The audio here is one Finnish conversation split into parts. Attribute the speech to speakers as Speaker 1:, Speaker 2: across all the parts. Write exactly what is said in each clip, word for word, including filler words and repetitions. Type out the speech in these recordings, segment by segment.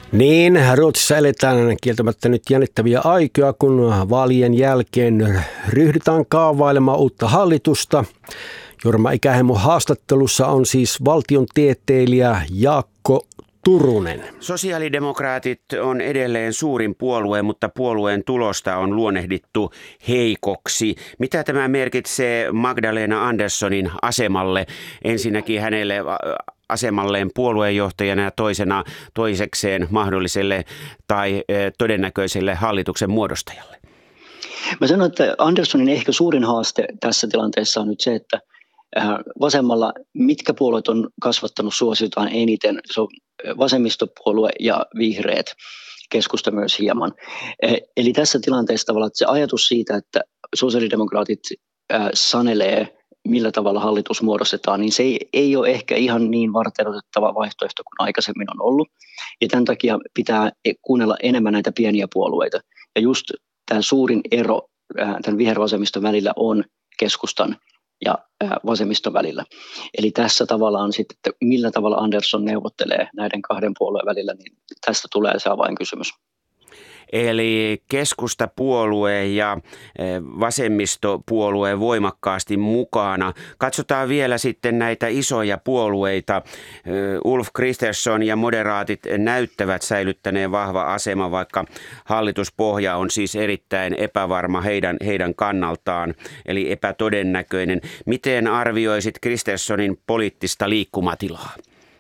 Speaker 1: Niin, Ruotsissa eletään kieltämättä nyt jännittäviä aikoja, kun vaalien jälkeen ryhdytään kaavailemaan uutta hallitusta. Jorma Ikähemo haastattelussa on siis valtion tieteilijä Jaakko Turunen.
Speaker 2: Sosiaalidemokraatit on edelleen suurin puolue, mutta puolueen tulosta on luonnehdittu heikoksi. Mitä tämä merkitsee Magdalena Anderssonin asemalle? Ensinnäkin hänelle asemalleen puolueenjohtajana ja toisena toisekseen mahdolliselle tai todennäköiselle hallituksen muodostajalle.
Speaker 3: Mä sanon, että Anderssonin ehkä suurin haaste tässä tilanteessa on nyt se, että vasemmalla mitkä puolueet on kasvattanut suosiotaan eniten. Se on vasemmistopuolue ja vihreät, keskusta myös hieman. Eli tässä tilanteessa tavallaan se ajatus siitä, että sosiaalidemokraatit sanelee millä tavalla hallitus muodostetaan, niin se ei, ei ole ehkä ihan niin varteenotettava vaihtoehto kuin aikaisemmin on ollut. Ja tämän takia pitää kuunnella enemmän näitä pieniä puolueita. Ja just tämä suurin ero tämän vihervasemmiston välillä on keskustan ja vasemmiston välillä. Eli tässä tavallaan on sitten, että millä tavalla Andersson neuvottelee näiden kahden puolueen välillä, niin tästä tulee se avainkysymys.
Speaker 2: Eli keskustapuolue ja vasemmistopuolue voimakkaasti mukana. Katsotaan vielä sitten näitä isoja puolueita. Ulf Kristersson ja moderaatit näyttävät säilyttäneen vahva asema, vaikka hallituspohja on siis erittäin epävarma heidän, heidän kannaltaan, eli epätodennäköinen. Miten arvioisit Kristerssonin poliittista liikkumatilaa?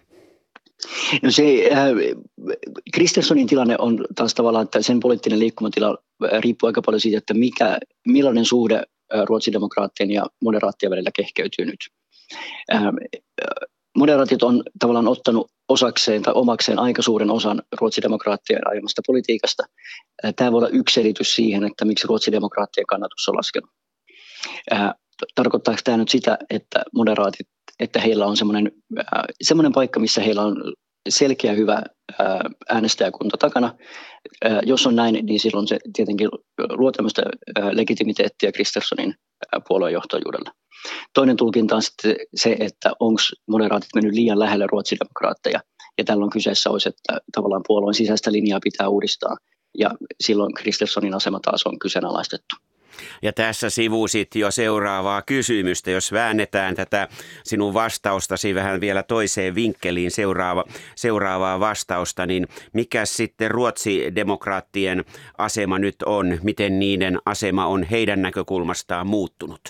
Speaker 3: No se, äh, Kristerssonin tilanne on taas tavallaan, että sen poliittinen liikkumatila riippuu aika paljon siitä, että mikä, millainen suhde äh, ruotsidemokraattien ja moderaattien välillä kehkeytyy nyt. Äh, moderaatit on tavallaan ottanut osakseen tai omakseen aika suuren osan ruotsidemokraattien aiemmasta politiikasta. Äh, tämä voi olla yksi selitys siihen, että miksi ruotsidemokraattien kannatus on laskenut. Äh, tarkoittaako tämä nyt sitä, että moderaatit että heillä on semmoinen, äh, semmoinen paikka, missä heillä on selkeä hyvä äh, äänestäjäkunta takana. Äh, jos on näin, niin silloin se tietenkin luo tämmöistä äh, legitimiteettiä Kristerssonin äh, puolueenjohtajuudelle. Toinen tulkinta on sitten se, että onko moderaatit mennyt liian lähelle ruotsidemokraatteja. Ja tällöin kyseessä olisi, että tavallaan puolueen sisäistä linjaa pitää uudistaa. Ja silloin Kristerssonin asema taas on kyseenalaistettu.
Speaker 2: Ja tässä sivusit jo seuraavaa kysymystä, jos väännetään tätä sinun vastaustasi vähän vielä toiseen vinkkeliin seuraava, seuraavaa vastausta, niin mikä sitten ruotsidemokraattien asema nyt on, miten niiden asema on heidän näkökulmastaan muuttunut?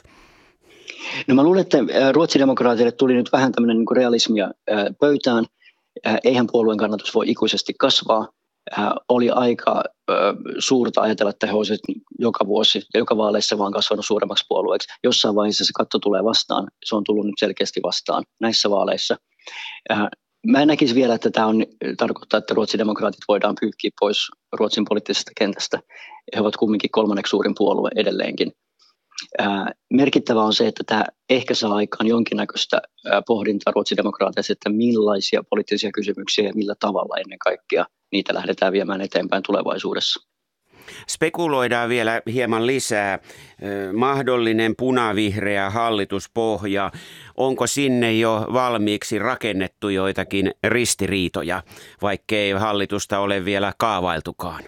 Speaker 3: No mä luulen, että ruotsidemokraatille tuli nyt vähän tämmöinen niin kuin realismia pöytään. Eihän puolueen kannatus voi ikuisesti kasvaa. Äh, oli aika äh, suurta ajatella, että he olisivat joka vuosi ja joka vaaleissa vaan kasvanut suuremmaksi puolueeksi. Jossain vaiheessa se katto tulee vastaan. Se on tullut nyt selkeästi vastaan näissä vaaleissa. Äh, mä en näkisi vielä, että tämä on, tarkoittaa, että ruotsidemokraatit voidaan pyyhkiä pois Ruotsin poliittisesta kentästä. He ovat kumminkin kolmanneksi suurin puolue edelleenkin. Äh, merkittävää on se, että tämä ehkä saa aikaan jonkinnäköistä äh, pohdintaa ruotsidemokraateissa, että millaisia poliittisia kysymyksiä ja millä tavalla ennen kaikkea niitä lähdetään viemään eteenpäin tulevaisuudessa.
Speaker 2: Spekuloidaan vielä hieman lisää. Mahdollinen punavihreä hallituspohja. Onko sinne jo valmiiksi rakennettu joitakin ristiriitoja, vaikkei hallitusta ole vielä kaavailtukaan?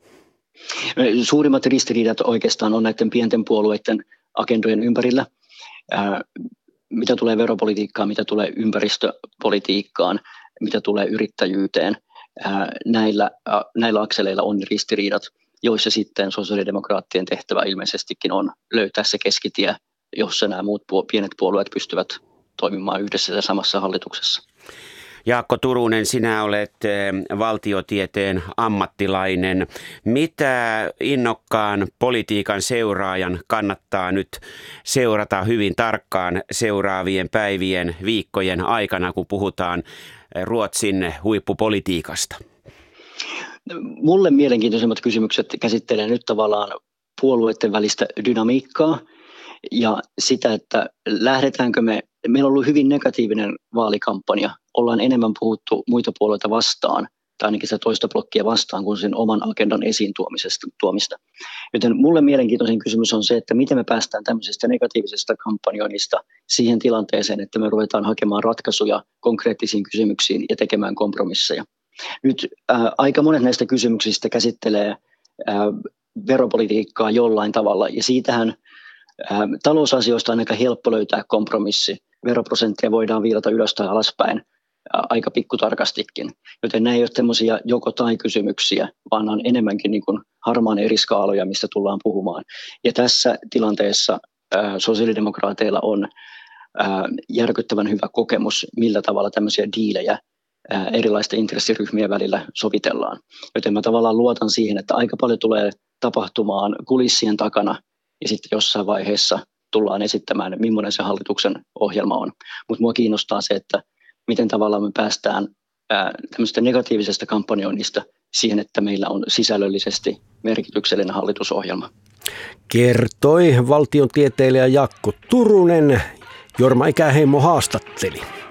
Speaker 3: Suurimmat ristiriidat oikeastaan on näiden pienten puolueiden agendojen ympärillä. Mitä tulee veropolitiikkaan, mitä tulee ympäristöpolitiikkaan, mitä tulee yrittäjyyteen. Näillä, näillä akseleilla on ristiriidat, joissa sitten sosiaalidemokraattien tehtävä ilmeisestikin on löytää se keskitie, jossa nämä muut pienet puolueet pystyvät toimimaan yhdessä ja samassa hallituksessa.
Speaker 2: Jaakko Turunen, sinä olet valtiotieteen ammattilainen. Mitä innokkaan politiikan seuraajan kannattaa nyt seurata hyvin tarkkaan seuraavien päivien, viikkojen aikana, kun puhutaan Ruotsin huippupolitiikasta?
Speaker 3: Mulle mielenkiintoisimmat kysymykset käsittelee nyt tavallaan puolueiden välistä dynamiikkaa ja sitä, että lähdetäänkö me, meillä on ollut hyvin negatiivinen vaalikampanja, ollaan enemmän puhuttu muita puolueita vastaan, tai ainakin sitä toista blokkia vastaan kuin sen oman agendan esiin tuomista. Joten mulle mielenkiintoisin kysymys on se, että miten me päästään tämmöisestä negatiivisesta kampanjoinnista siihen tilanteeseen, että me ruvetaan hakemaan ratkaisuja konkreettisiin kysymyksiin ja tekemään kompromisseja. Nyt äh, aika monet näistä kysymyksistä käsittelee äh, veropolitiikkaa jollain tavalla, ja siitähän äh, talousasioista on aika helppo löytää kompromissi. Veroprosenttia voidaan viilata ylös tai alaspäin äh, aika pikkutarkastikin, joten nämä ei ole tämmöisiä joko tai kysymyksiä, vaan on enemmänkin niin kuin harmaan eri skaaloja, mistä tullaan puhumaan. Ja tässä tilanteessa äh, sosiaalidemokraateilla on äh, järkyttävän hyvä kokemus, millä tavalla tämmöisiä diilejä erilaisten intressiryhmien välillä sovitellaan. Joten mä tavallaan luotan siihen, että aika paljon tulee tapahtumaan kulissien takana ja sitten jossain vaiheessa tullaan esittämään, millainen se hallituksen ohjelma on. Mutta mua kiinnostaa se, että miten tavallaan me päästään tämmöisestä negatiivisesta kampanjoinnista siihen, että meillä on sisällöllisesti merkityksellinen hallitusohjelma.
Speaker 1: Kertoi valtiontieteilijä Jaakko Turunen. Jorma Ikäheimo haastatteli.